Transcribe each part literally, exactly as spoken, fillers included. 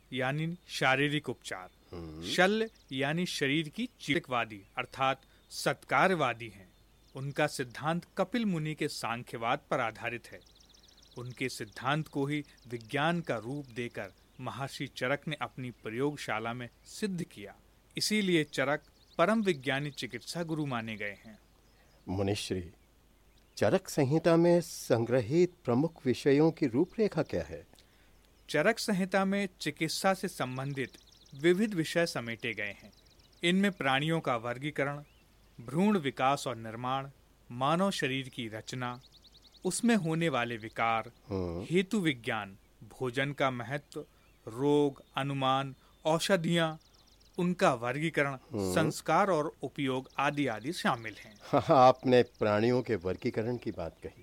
यानी शारीरिक उपचार, शल्य यानी शरीर की चिकित्सकवादी अर्थात सत्कारवादी हैं। उनका सिद्धांत कपिल मुनि के सांख्यवाद पर आधारित है। उनके सिद्धांत को ही विज्ञान का रूप देकर महर्षि चरक ने अपनी प्रयोगशाला में सिद्ध किया। इसीलिए चरक परम विज्ञानी चिकित्सा गुरु माने गए हैं। मुनिश्री, चरक संहिता में संग्रहित प्रमुख विषयों की रूपरेखा क्या है? चरक संहिता में चिकित्सा से संबंधित विविध विषय समेटे गए हैं। इनमें प्राणियों का वर्गीकरण, भ्रूण विकास और निर्माण, मानव शरीर की रचना, उसमें होने वाले विकार, हेतु विज्ञान, भोजन का महत्व, रोग, अनुमान, औषधियां, उनका वर्गीकरण, संस्कार और उपयोग आदि आदि शामिल हैं। हाँ, आपने प्राणियों के वर्गीकरण की बात कही।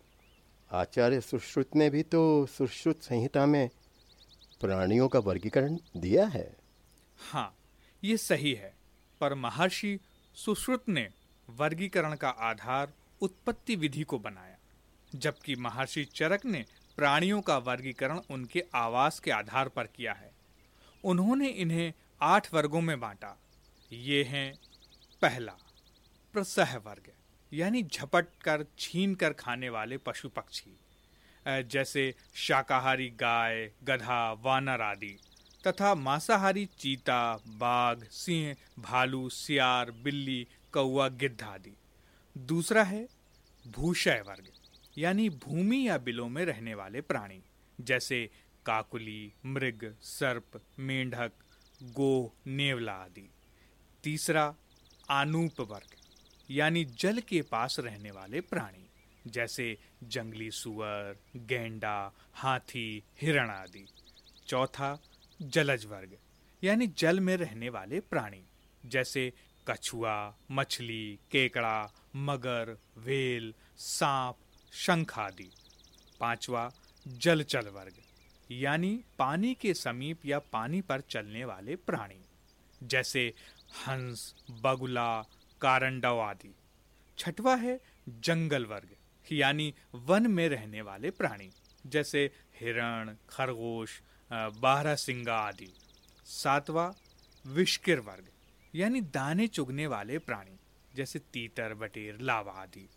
आचार्य सुश्रुत ने भी तो सुश्रुत संहिता में प्राणियों का वर्गीकरण दिया है। हाँ, ये सही है, पर महर्षि सुश्रुत ने वर्गीकरण का आधार उत्पत्ति विधि को बनाया, जबकि महर्षि चरक ने प्राणियों का वर्गीकरण उनके आवास के आधार पर किया है। उन्होंने इन्हें आठ वर्गों में बांटा। ये हैं: पहला, प्रसह वर्ग, यानी झपट कर छीन कर खाने वाले पशु पक्षी, जैसे शाकाहारी गाय, गधा, वानर आदि, तथा मांसाहारी चीता, बाघ, सिंह, भालू, सियार, बिल्ली, कौवा, गिद्ध आदि। दूसरा है भूशय वर्ग, यानी भूमि या बिलों में रहने वाले प्राणी, जैसे काकुली, मृग, सर्प, मेंढक, गोह, नेवला आदि। तीसरा आनूप वर्ग, यानी जल के पास रहने वाले प्राणी, जैसे जंगली सुअर, गैंडा, हाथी, हिरण आदि। चौथा जलज वर्ग, यानी जल में रहने वाले प्राणी, जैसे कछुआ, मछली, केकड़ा, मगर, व्हेल, सांप, शंख आदि। पांचवा जलचर वर्ग, यानी पानी के समीप या पानी पर चलने वाले प्राणी, जैसे हंस, बगुला, कारंडव आदि। छठवा है जंगल वर्ग, यानी वन में रहने वाले प्राणी, जैसे हिरण, खरगोश, बारहसिंगा आदि। सातवां विष्किर वर्ग, यानी दाने चुगने वाले प्राणी, जैसे तीतर, बटेर, लावा आदि।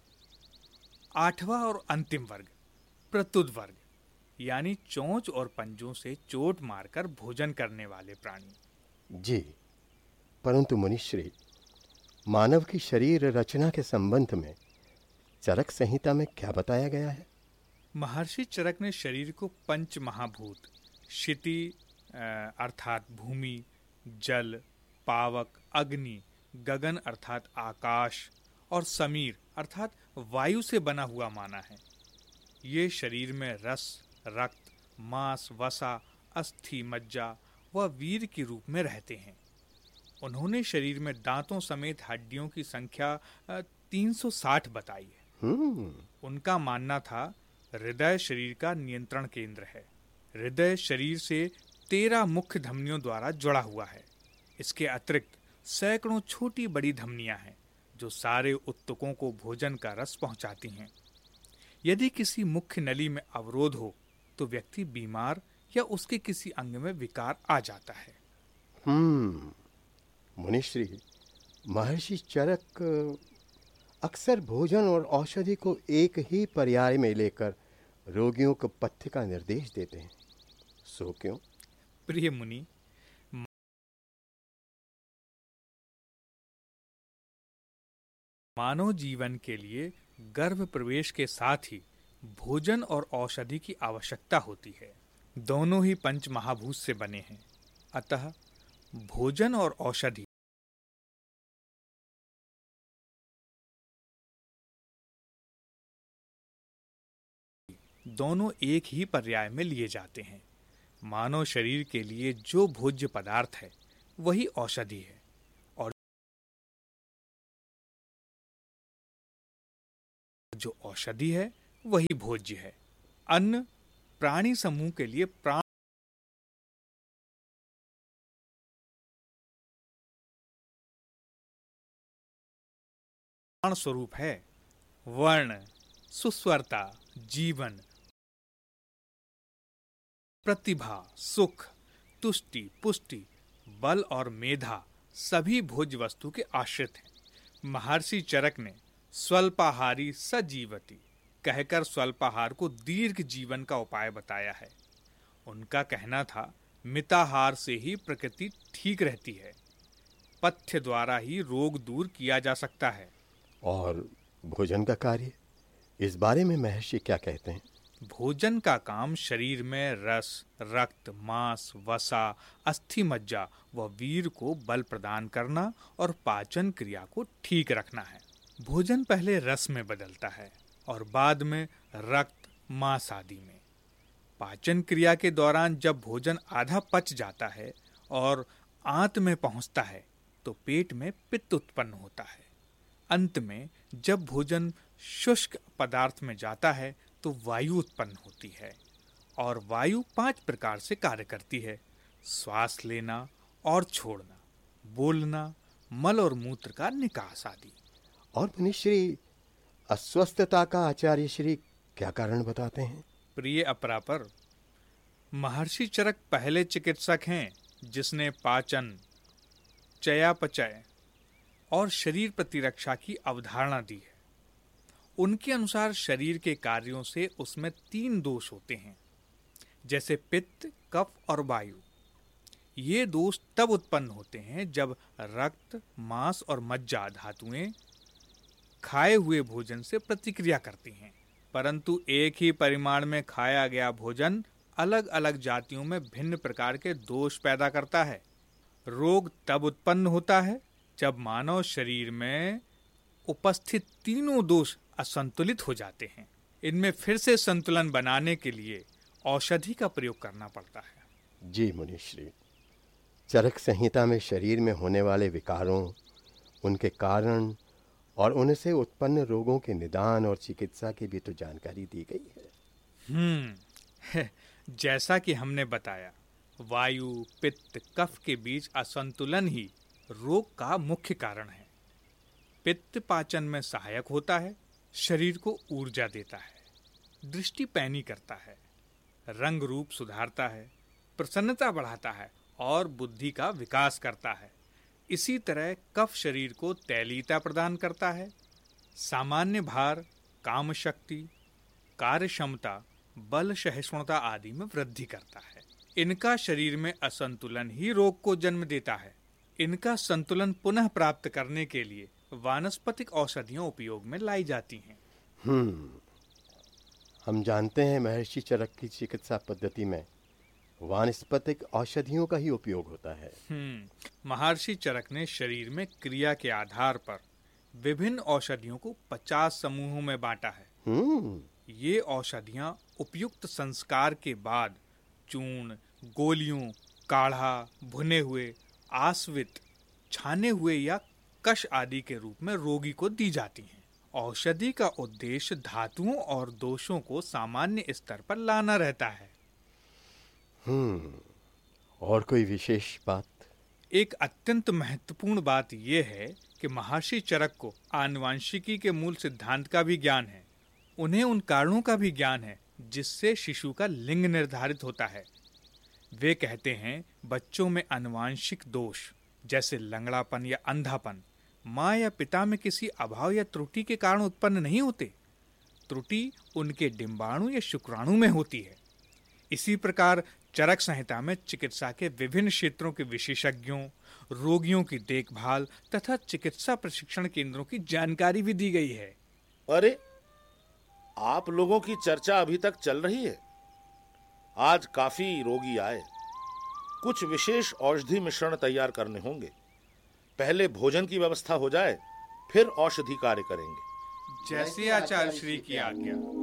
आठवां और अंतिम वर्ग प्रतुद वर्ग, यानी चोंच और पंजों से चोट मारकर भोजन करने वाले प्राणी। जी, परंतु मुनिश्री, मानव की शरीर रचना के संबंध में चरक संहिता में क्या बताया गया है? महर्षि चरक ने शरीर को पंच महाभूत, क्षिति अर्थात भूमि, जल, पावक, अग्नि, गगन अर्थात आकाश और समीर अर्थात वायु से बना हुआ माना है। ये शरीर में रस, रक्त, मांस, वसा, अस्थि, मज्जा व वीर के रूप में रहते हैं। उन्होंने शरीर में दांतों समेत हड्डियों की संख्या तीन सौ साठ बताई है। उनका मानना था हृदय शरीर का नियंत्रण केंद्र है। हृदय शरीर से तेरह मुख्य धमनियों द्वारा जुड़ा हुआ है। इसके अतिरिक्त सैकड़ों छोटी बड़ी धमनियां हैं जो सारे उत्तकों को भोजन का रस पहुंचाती हैं। यदि किसी मुख्य नली में अवरोध हो तो व्यक्ति बीमार या उसके किसी अंग में विकार आ जाता है। हम्म मुनिश्री, महर्षि चरक अक्सर भोजन और औषधि को एक ही पर्याय में लेकर रोगियों को पथ्य का निर्देश देते हैं। सो क्यों? प्रिय मुनि, मानव जीवन के लिए गर्भ प्रवेश के साथ ही भोजन और औषधि की आवश्यकता होती है। दोनों ही पंच महाभूत से बने हैं। अतः भोजन और औषधि दोनों एक ही पर्याय में लिए जाते हैं। मानव शरीर के लिए जो भोज्य पदार्थ है वही औषधि है और जो औषधि है वही भोज्य है। अन्न प्राणी समूह के लिए प्राण स्वरूप है। वर्ण, सुस्वरता, जीवन, प्रतिभा, सुख, तुष्टि, पुष्टि, बल और मेधा सभी भोज्य वस्तु के आश्रित हैं। महर्षि चरक ने स्वल्पाहारी सजीवति कहकर स्वल्पाहार को दीर्घ जीवन का उपाय बताया है। उनका कहना था, मिताहार से ही प्रकृति ठीक रहती है, पथ्य द्वारा ही रोग दूर किया जा सकता है। और भोजन का कार्य, इस बारे में महर्षि क्या कहते हैं? भोजन का काम शरीर में रस, रक्त, मांस, वसा, अस्थि मज्जा व वीर को बल प्रदान करना और पाचन क्रिया को ठीक रखना है। भोजन पहले रस में बदलता है और बाद में रक्त, मांस आदि में। पाचन क्रिया के दौरान जब भोजन आधा पच जाता है और आंत में पहुंचता है तो पेट में पित्त उत्पन्न होता है। अंत में जब भोजन शुष्क पदार्थ में जाता है तो वायु उत्पन्न होती है और वायु पांच प्रकार से कार्य करती है: श्वास लेना और छोड़ना, बोलना, मल और मूत्र का निकास आदि। और मुनिश्री, अस्वस्थता का आचार्य श्री क्या कारण बताते हैं? प्रिय अपरापर, महर्षि चरक पहले चिकित्सक हैं जिसने पाचन, चयापचय और शरीर प्रतिरक्षा की अवधारणा दी है। उनके अनुसार शरीर के कार्यों से उसमें तीन दोष होते हैं, जैसे पित्त, कफ और वायु। ये दोष तब उत्पन्न होते हैं जब रक्त, मांस और मज्जा धातुएं खाए हुए भोजन से प्रतिक्रिया करती हैं। परंतु एक ही परिमाण में खाया गया भोजन अलग अलग जातियों में भिन्न प्रकार के दोष पैदा करता है। रोग तब उत्पन्न होता है जब मानव शरीर में उपस्थित तीनों दोष असंतुलित हो जाते हैं। इनमें फिर से संतुलन बनाने के लिए औषधि का प्रयोग करना पड़ता है। जी मुनिश्री, चरक संहिता में शरीर में होने वाले विकारों, उनके कारण और उनसे उत्पन्न रोगों के निदान और चिकित्सा की भी तो जानकारी दी गई है। हम्म जैसा कि हमने बताया, वायु, पित्त, कफ के बीच असंतुलन ही रोग का मुख्य कारण है। पित्त पाचन में सहायक होता है, शरीर को ऊर्जा देता है, दृष्टि पैनी करता है, रंग रूप सुधारता है, प्रसन्नता बढ़ाता है और बुद्धि का विकास करता है। इसी तरह कफ शरीर को तैलीयता प्रदान करता है, सामान्य भार, काम शक्ति, कार्य क्षमता, बल, सहिष्णुता आदि में वृद्धि करता है। इनका शरीर में असंतुलन ही रोग को जन्म देता है। इनका संतुलन पुनः प्राप्त करने के लिए वानस्पतिक औषधियां उपयोग में लाई जाती हैं। हम्म हम जानते हैं महर्षि चरक की चिकित्सा पद्धति में वानस्पतिक औषधियों का ही उपयोग होता है। हम्म महर्षि चरक ने शरीर में क्रिया के आधार पर विभिन्न औषधियों को पचास समूहों में बांटा है। हम्म ये औषधियां उपयुक्त संस्कार के बाद चूर्ण, गोलियों, काढ़ा, भुने हुए, आस्वित, छाने हुए या कष आदि के रूप में रोगी को दी जाती हैं। औषधि का उद्देश्य धातुओं और दोषों को सामान्य स्तर पर लाना रहता है। हम्म और कोई विशेष बात? एक अत्यंत महत्वपूर्ण बात यह है कि महर्षि चरक को आनुवंशिकी के मूल सिद्धांत का भी ज्ञान है। उन्हें उन कारणों का भी ज्ञान है जिससे शिशु का लिंग निर्धारित होता है। वे कहते हैं, बच्चों में आनुवंशिक दोष जैसे लंगड़ापन या अंधापन माँ या पिता में किसी अभाव या त्रुटि के कारण उत्पन्न नहीं होते। त्रुटि उनके डिंबाणु या शुक्राणु में होती है। इसी प्रकार चरक संहिता में चिकित्सा के विभिन्न क्षेत्रों के विशेषज्ञों, रोगियों की देखभाल तथा चिकित्सा प्रशिक्षण केंद्रों की जानकारी भी दी गई है। अरे, आप लोगों की चर्चा अभी तक चल रही है। आज काफी रोगी आए। कुछ विशेष औषधि मिश्रण तैयार करने होंगे। पहले भोजन की व्यवस्था हो जाए, फिर औषधि कार्य करेंगे। जैसे आचार्य श्री की आज्ञा।